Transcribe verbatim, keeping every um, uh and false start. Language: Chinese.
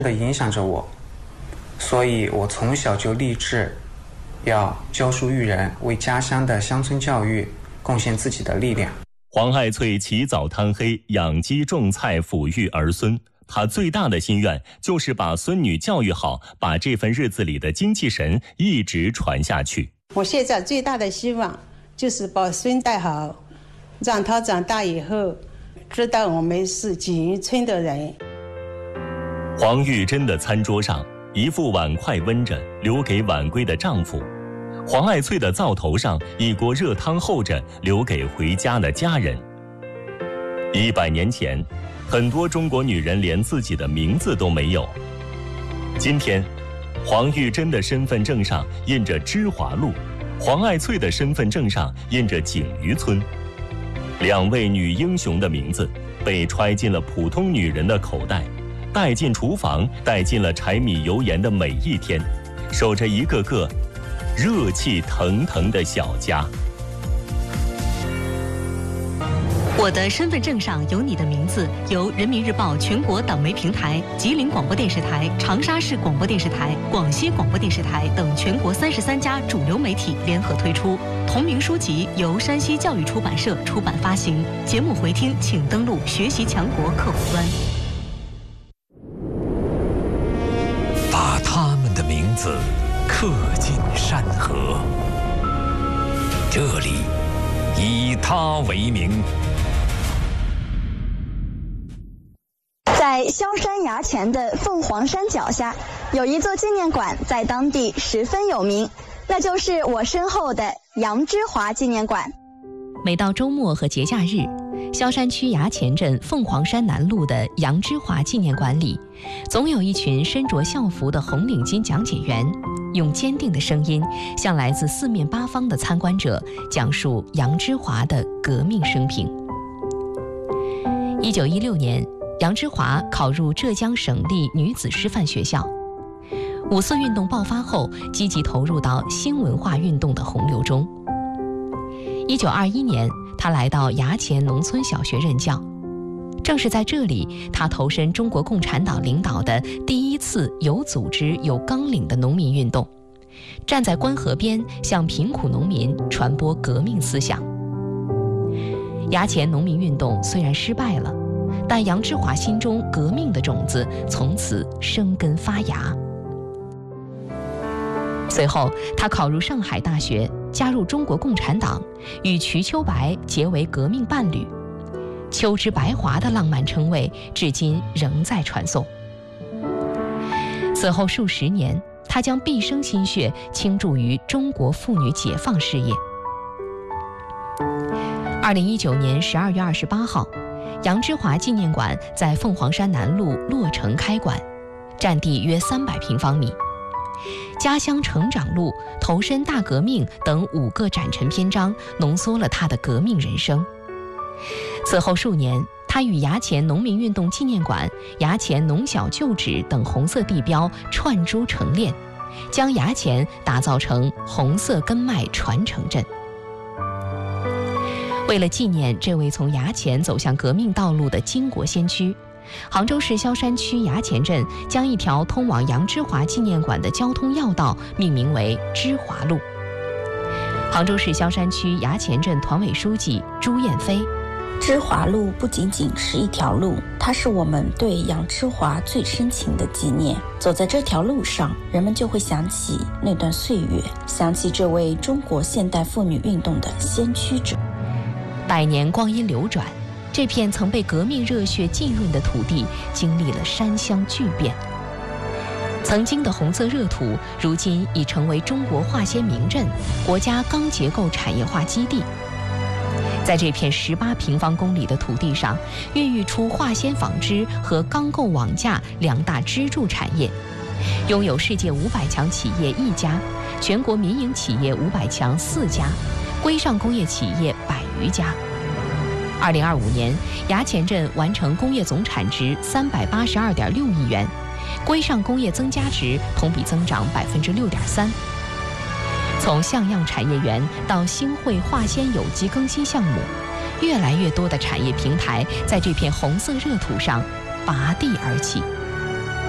的影响着我，所以我从小就立志要教书育人，为家乡的乡村教育贡献自己的力量。 黄爱翠起早贪黑，养鸡种菜，抚育儿孙。她最大的心愿就是把孙女教育好，把这份日子里的精气神一直传下去。 我现在最大的希望就是把孙带好，让他长大以后知道我们是锦鱼村的人。 黄玉珍的餐桌上，一副碗筷温着，留给晚归的丈夫；黄爱翠的灶头上，一锅热汤候着，留给回家的家人。一百年前，很多中国女人连自己的名字都没有。今天，黄玉珍的身份证上印着芝华路，黄爱翠的身份证上印着景渔村。两位女英雄的名字被揣进了普通女人的口袋，带进厨房，带进了柴米油盐的每一天，守着一个个热气腾腾的小家。 我的身份证上有你的名字，由人民日报全国党媒平台、吉林广播电视台、长沙市广播电视台、广西广播电视台等全国三十三家主流媒体联合推出。同名书籍由山西教育出版社出版发行。节目回听请登录学习强国客户端。 把他们的名字刻进山河，这里以他为名。 在萧山崖前的凤凰山脚下，有一座纪念馆，在当地十分有名，那就是我身后的杨之华纪念馆。 每到周末和节假日，萧山区崖前镇凤凰山南路的杨之华纪念馆里，总有一群身着校服的红领巾讲解员，用坚定的声音向来自四面八方的参观者讲述杨之华的革命生平。一九一六年，杨之华考入浙江省立女子师范学校。五四运动爆发后，积极投入到新文化运动的洪流中。一九二一年，他来到崖前农村小学任教。正是在这里，他投身中国共产党领导的第一次有组织、有纲领的农民运动，站在关河边，向贫苦农民传播革命思想。崖前农民运动虽然失败了，但杨之华心中革命的种子从此生根发芽。随后，他考入上海大学，加入中国共产党，与瞿秋白结为革命伴侣。秋之白华的浪漫称谓，至今仍在传颂。此后数十年，他将毕生心血倾注于中国妇女解放事业。二零一九年十二月二十八号，杨之华纪念馆在凤凰山南路落成开馆，占地约三百平方米。家乡成长路、投身大革命等五个展陈篇章，浓缩了他的革命人生。此后数年，他与崖前农民运动纪念馆、崖前农小旧址等红色地标串珠成链，将崖前打造成红色根脉传承镇。为了纪念这位从崖前走向革命道路的巾帼先驱，杭州市萧山区崖前镇将一条通往杨之华纪念馆的交通要道命名为芝华路。杭州市萧山区崖前镇团委书记朱艳飞： 芝华路不仅仅是一条路，它是我们对杨之华最深情的纪念。走在这条路上，人们就会想起那段岁月，想起这位中国现代妇女运动的先驱者。 百年光阴流转，这片曾被革命热血浸润的土地经历了山乡巨变。曾经的红色热土，如今已成为中国化纤名镇、国家钢结构产业化基地。在这片十八平方公里的土地上，孕育出化纤纺织和钢构网架两大支柱产业，拥有世界五百强企业一家，全国民营企业五百强四家，规上工业企业百余家。二零二五年，崖前镇完成工业总产值三百八十二点六亿元，规上工业增加值同比增长百分之六点三。从像样产业园到兴汇化纤有机更新项目，越来越多的产业平台在这片红色热土上拔地而起。